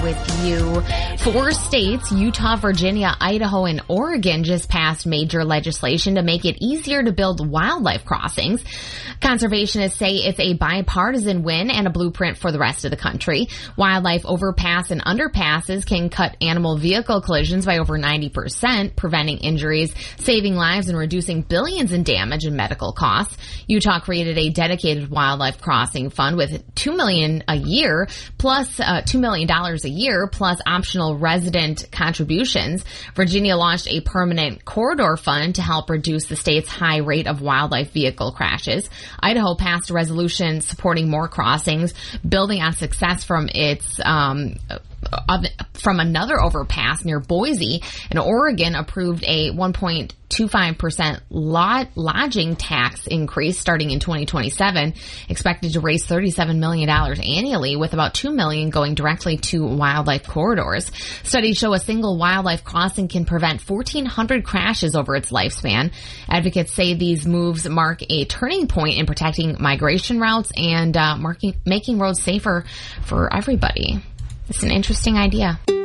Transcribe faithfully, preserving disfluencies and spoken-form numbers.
with you. Four states, Utah, Virginia, Idaho, and Oregon, just passed major legislation to make it easier to build wildlife crossings. Conservationists say it's a bipartisan win and a blueprint for the rest of the country. Wildlife overpass and underpasses can cut animal vehicle collisions by over ninety percent, preventing injuries, saving lives, and reducing billions in damage and medical costs. Utah created a dedicated wildlife crossing fund with two million dollars a year plus uh, two million dollars a year plus optional resident contributions. Virginia launched a permanent corridor fund to help reduce the state's high rate of wildlife vehicle crashes. Idaho passed a resolution supporting more crossings, building on success from its um, of, from another overpass near Boise. And Oregon approved a one point two five percent lodging tax increase starting in twenty twenty-seven, expected to raise thirty-seven million dollars annually, with about two million dollars going directly to wildlife corridors. Studies show a single wildlife crossing can prevent fourteen hundred crashes over its lifespan. Advocates say these moves mark a turning point in protecting migration routes and uh, marking, making roads safer for everybody. It's an interesting idea.